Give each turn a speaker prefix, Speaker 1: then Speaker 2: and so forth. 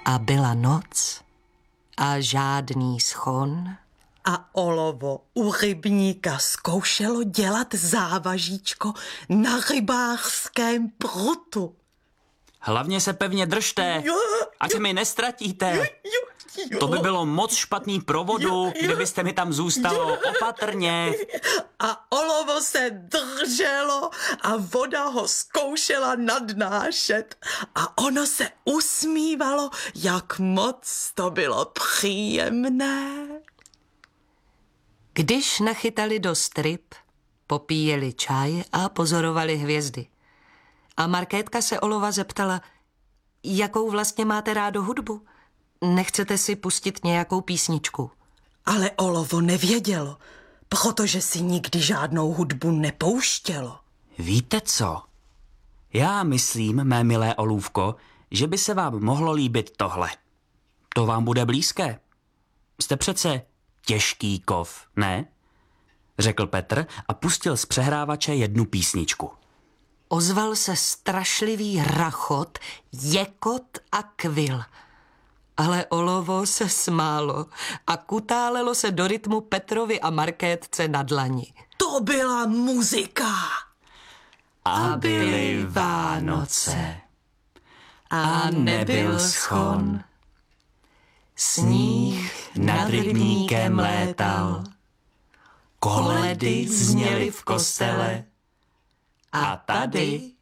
Speaker 1: A byla noc a žádný schon.
Speaker 2: A olovo u rybníka zkoušelo dělat závažíčko na rybářském prutu.
Speaker 3: Hlavně se pevně držte, ať mi nestratíte. To by bylo moc špatný pro vodu, kdybyste mi tam zůstalo. Opatrně.
Speaker 2: A olovo se drželo a voda ho zkoušela nadnášet. A ono se usmívalo, jak moc to bylo příjemné.
Speaker 1: Když nachytali dost ryb, popíjeli čaj a pozorovali hvězdy. A Markétka se olova zeptala, jakou vlastně máte rádo hudbu? Nechcete si pustit nějakou písničku?
Speaker 2: Ale olovo nevědělo, protože si nikdy žádnou hudbu nepouštělo.
Speaker 3: Víte co? Já myslím, mé milé olůvko, že by se vám mohlo líbit tohle. To vám bude blízké. Jste přece těžký kov, ne? Řekl Petr a pustil z přehrávače jednu písničku.
Speaker 1: Ozval se strašlivý rachot, jekot a kvil. Ale olovo se smálo a kutálelo se do rytmu Petrovi a Markétce na dlani.
Speaker 2: To byla muzika.
Speaker 1: A byly Vánoce a nebyl schon. Sníh nad rybníkem létal, koledy zněly v kostele a tady